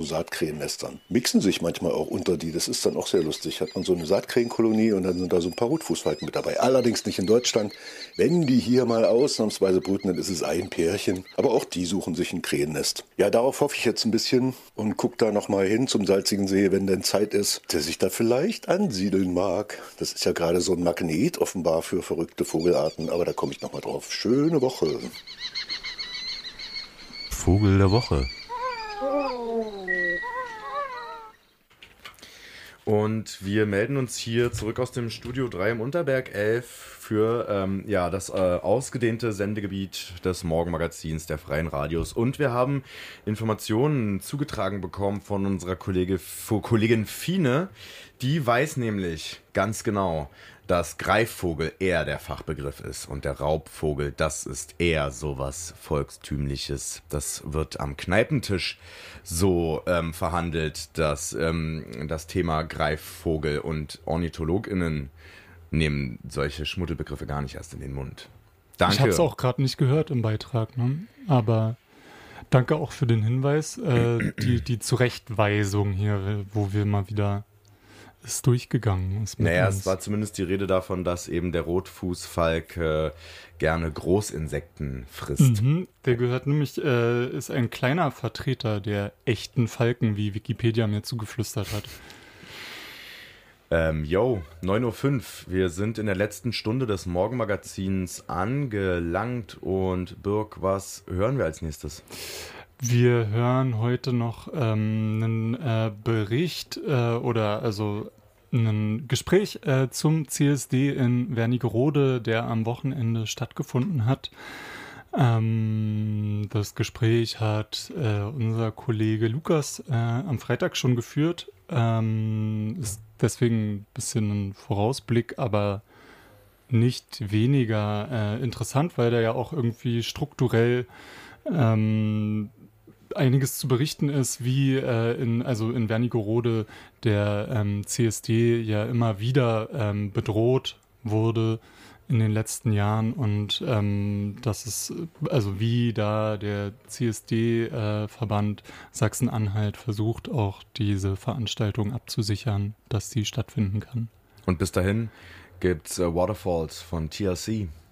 Saatkrähennestern. Mixen sich manchmal auch unter die, das ist dann auch sehr lustig. Hat man so eine Saatkrähenkolonie und dann sind da so ein paar Rotfußfalken mit dabei. Allerdings nicht in Deutschland. Wenn die hier mal ausnahmsweise brüten, dann ist es ein Pärchen. Aber auch die suchen sich ein Krähennest. Ja, darauf hoffe ich jetzt ein bisschen und gucke da nochmal hin zum salzigen See, wenn denn Zeit ist, der sich da vielleicht ansiedeln mag. Das ist ja gerade so ein Magnet offenbar für verrückte Vogelarten, aber da komme ich nochmal drauf. Schöne Woche. Vogel der Woche. Und wir melden uns hier zurück aus dem Studio 3 im Unterberg 11 für das ausgedehnte Sendegebiet des Morgenmagazins der Freien Radios. Und wir haben Informationen zugetragen bekommen von unserer Kollegin Fine. Die weiß nämlich ganz genau, dass Greifvogel eher der Fachbegriff ist und der Raubvogel, das ist eher sowas Volkstümliches. Das wird am Kneipentisch so verhandelt, dass das Thema Greifvogel und OrnithologInnen nehmen solche Schmuddelbegriffe gar nicht erst in den Mund. Danke. Ich habe es auch gerade nicht gehört im Beitrag, ne? Aber danke auch für den Hinweis, die Zurechtweisung hier, wo wir mal wieder ist durchgegangen. Es war zumindest die Rede davon, dass eben der Rotfußfalk gerne Großinsekten frisst. Der gehört nämlich, ist ein kleiner Vertreter der echten Falken, wie Wikipedia mir zugeflüstert hat. 9:05 Uhr. Wir sind in der letzten Stunde des Morgenmagazins angelangt. Und Birk, was hören wir als nächstes? Wir hören heute noch einen Bericht ein Gespräch zum CSD in Wernigerode, der am Wochenende stattgefunden hat. Das Gespräch hat unser Kollege Lukas am Freitag schon geführt. Ist deswegen ein bisschen ein Vorausblick, aber nicht weniger interessant, weil da ja auch irgendwie strukturell einiges zu berichten ist, wie in Wernigerode der CSD ja immer wieder bedroht wurde in den letzten Jahren und das ist, also wie da der CSD-Verband Sachsen-Anhalt versucht, auch diese Veranstaltung abzusichern, dass sie stattfinden kann. Und bis dahin gibt's Waterfalls von TLC.